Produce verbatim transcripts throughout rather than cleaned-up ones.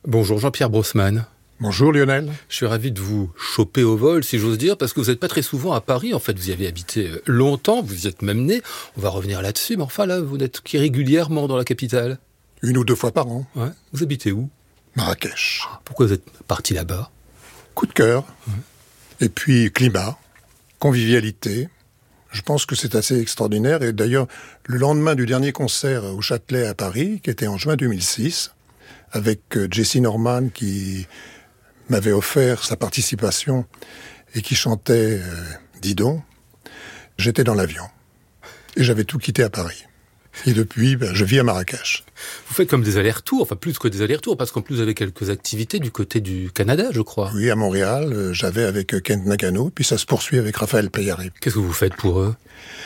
Bonjour Jean-Pierre Brossman. Bonjour Lionel. Je suis ravi de vous choper au vol, si j'ose dire, parce que vous n'êtes pas très souvent à Paris. En fait, vous y avez habité longtemps, vous y êtes même né. On va revenir là-dessus, mais enfin là, vous n'êtes qu'irrégulièrement dans la capitale. Une ou deux fois par an. Ouais. Vous habitez où ? Marrakech. Pourquoi vous êtes parti là-bas ? Coup de cœur. Ouais. Et puis climat, convivialité. Je pense que c'est assez extraordinaire. Et d'ailleurs, le lendemain du dernier concert au Châtelet à Paris, qui était en juin deux mille six, avec Jessy Norman qui m'avait offert sa participation et qui chantait euh, « Dis donc », j'étais dans l'avion. Et j'avais tout quitté à Paris. Et depuis, ben, je vis à Marrakech. Vous faites comme des allers-retours, enfin plus que des allers-retours, parce qu'en plus vous avez quelques activités du côté du Canada, je crois. Oui, à Montréal, euh, j'avais avec Kent Nakano, puis ça se poursuit avec Raphaël Payaré. Qu'est-ce que vous faites pour eux ?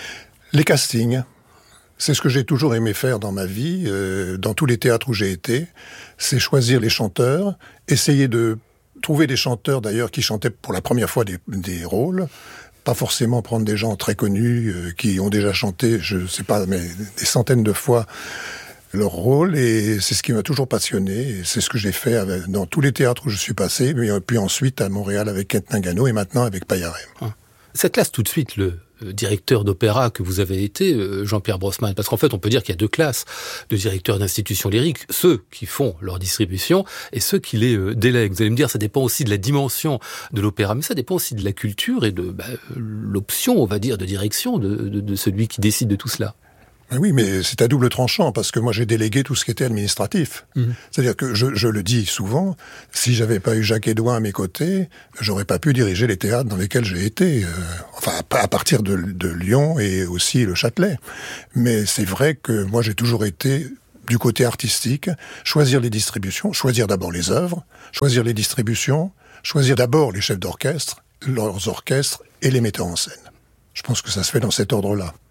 Les castings. C'est ce que j'ai toujours aimé faire dans ma vie, euh, dans tous les théâtres où j'ai été. C'est choisir les chanteurs, essayer de trouver des chanteurs d'ailleurs qui chantaient pour la première fois des, des rôles. Pas forcément prendre des gens très connus euh, qui ont déjà chanté, je sais pas, mais des centaines de fois leur rôle. Et c'est ce qui m'a toujours passionné. Et c'est ce que j'ai fait avec, dans tous les théâtres où je suis passé. Mais puis ensuite à Montréal avec Kent Nakano et maintenant avec Payaré. Ça classe tout de suite le directeur d'opéra que vous avez été, Jean-Pierre Brossman, parce qu'en fait, on peut dire qu'il y a deux classes de directeurs d'institutions lyriques, ceux qui font leur distribution et ceux qui les délèguent. Vous allez me dire, ça dépend aussi de la dimension de l'opéra, mais ça dépend aussi de la culture et de bah, l'option, on va dire, de direction de, de, de celui qui décide de tout cela. Oui, mais c'est à double tranchant, parce que moi j'ai délégué tout ce qui était administratif. Mmh. C'est-à-dire que je, je le dis souvent, si j'avais pas eu Jacques Edouin à mes côtés, j'aurais pas pu diriger les théâtres dans lesquels j'ai été. Euh, enfin, à partir de, de Lyon et aussi le Châtelet. Mais c'est vrai que moi j'ai toujours été du côté artistique, choisir les distributions, choisir d'abord les œuvres, choisir les distributions, choisir d'abord les chefs d'orchestre, leurs orchestres et les metteurs en scène. Je pense que ça se fait dans cet ordre-là.